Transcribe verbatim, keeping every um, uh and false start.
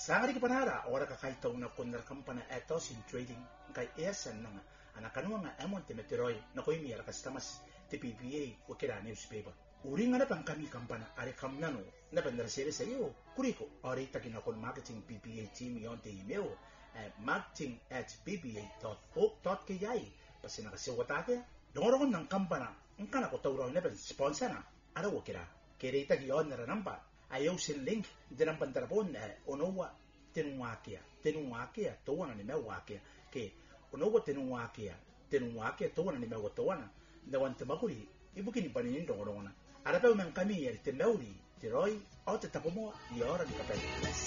Sangari panara ora ka kai tau na kondar kampana etos in trading kai esa nanga ana kanua nga amon te meteroi na koi mi ara customers te P P A wakira newspaper uringa na pang kami kampana are kamnano na bandar sebe seyo kuriko ore takina kon marketing P P A team yon te email at marketing at p p a dot org dot k i pasina kasi watate dongoron ng kampana ang kana ko tawro na ban sponsor na ara wakira kere tagi yon na namba ayaw sin link dinang pantarapon eh, onowa tinungakia tinungakia towana ni mewakia ke onowa tinungakia tinungakia towana ni mewa towana dawan tamakuri ibukini panin dongorona arape men kami yer temeuri tiroi o te tapomo yora ni kapel